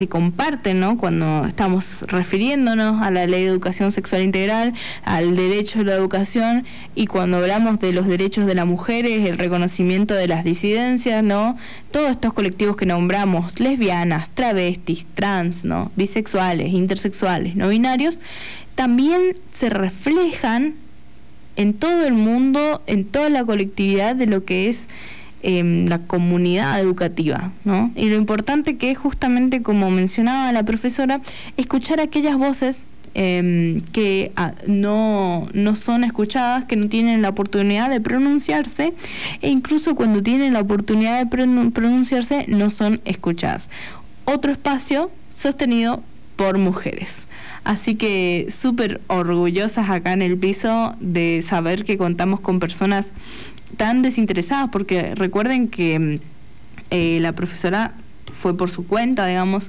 que comparten, ¿no? Cuando estamos refiriéndonos a la Ley de Educación Sexual Integral, al derecho a la educación, y cuando hablamos de los derechos de las mujeres, el reconocimiento de las disidencias, ¿no? Todos estos colectivos que nombramos, lesbianas, travestis, trans, ¿no? Bisexuales, intersexuales, no binarios, también se reflejan en todo el mundo, en toda la colectividad de lo que es la comunidad educativa, ¿no? Y lo importante que es, justamente como mencionaba la profesora, escuchar aquellas voces que no son escuchadas, que no tienen la oportunidad de pronunciarse, e incluso cuando tienen la oportunidad de pronunciarse no son escuchadas. Otro espacio sostenido por mujeres. Así que súper orgullosas acá en el piso de saber que contamos con personas tan desinteresadas, porque recuerden que la profesora fue por su cuenta, digamos,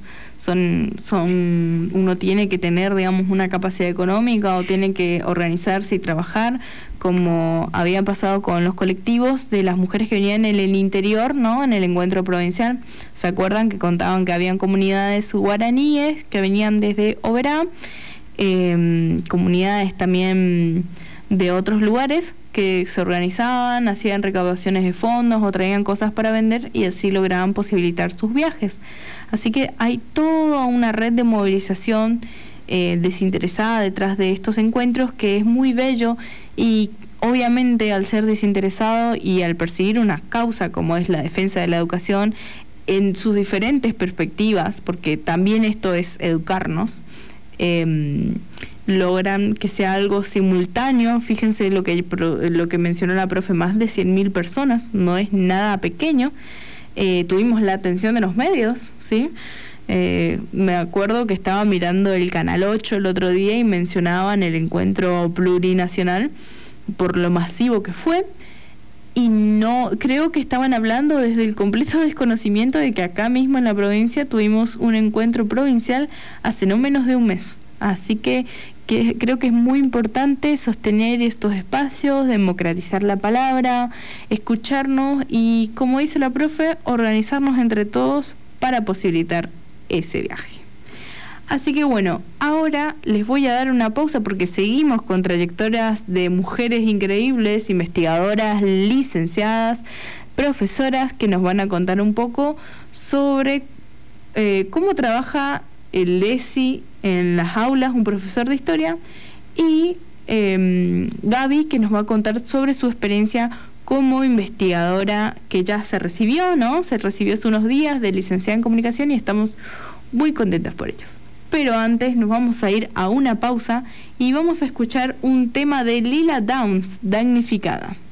uno tiene que tener, digamos, una capacidad económica, o tiene que organizarse y trabajar, como había pasado con los colectivos de las mujeres que venían en el interior, ¿no? En el encuentro provincial. ¿Se acuerdan que contaban que habían comunidades guaraníes que venían desde Oberá, comunidades también de otros lugares que se organizaban, hacían recaudaciones de fondos o traían cosas para vender, y así lograban posibilitar sus viajes? Así que hay toda una red de movilización desinteresada detrás de estos encuentros, que es muy bello, y obviamente al ser desinteresado y al perseguir una causa como es la defensa de la educación en sus diferentes perspectivas, porque también esto es educarnos, logran que sea algo simultáneo. Fíjense lo que mencionó la profe, más de 100.000 personas, no es nada pequeño. Tuvimos la atención de los medios, ¿sí? Me acuerdo que estaba mirando el Canal 8 el otro día y mencionaban el encuentro plurinacional por lo masivo que fue, y no creo que estaban hablando desde el completo desconocimiento de que acá mismo en la provincia tuvimos un encuentro provincial hace no menos de un mes. Así que creo que es muy importante sostener estos espacios, democratizar la palabra, escucharnos y, como dice la profe, organizarnos entre todos para posibilitar ese viaje. Así que bueno, ahora les voy a dar una pausa porque seguimos con trayectorias de mujeres increíbles, investigadoras, licenciadas, profesoras, que nos van a contar un poco sobre cómo trabaja el LESI en las aulas, un profesor de historia, y Gaby, que nos va a contar sobre su experiencia como investigadora, que ya se recibió, ¿no? Se recibió hace unos días de licenciada en comunicación y estamos muy contentas por ellos. Pero antes nos vamos a ir a una pausa y vamos a escuchar un tema de Lila Downs, Damnificada.